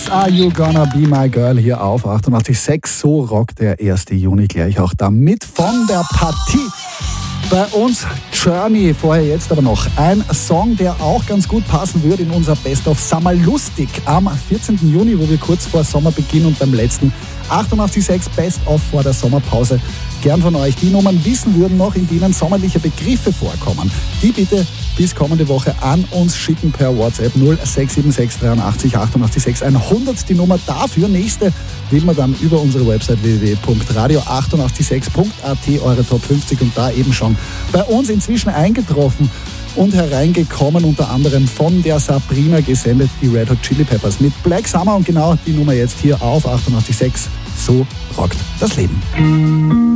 Rocks, Are You Gonna Be My Girl hier auf 88.6. So rockt der 1. Juni gleich auch damit von der Partie. Bei uns Journey, vorher jetzt aber noch ein Song, der auch ganz gut passen würde in unser Best of Summer Lustig am 14. Juni, wo wir kurz vor Sommerbeginn und beim letzten 88.6 Best of vor der Sommerpause gern von euch die Nummern wissen würden noch, in denen sommerliche Begriffe vorkommen. Die bitte bis kommende Woche an uns schicken per WhatsApp 0676 83 88 100. Die Nummer dafür. Nächste wählen wir dann über unsere Website www.radio886.at eure Top 50 und da eben schon bei uns inzwischen eingetroffen und hereingekommen, unter anderem von der Sabrina gesendet, die Red Hot Chili Peppers mit Black Summer und genau die Nummer jetzt hier auf 88.6. So rockt das Leben.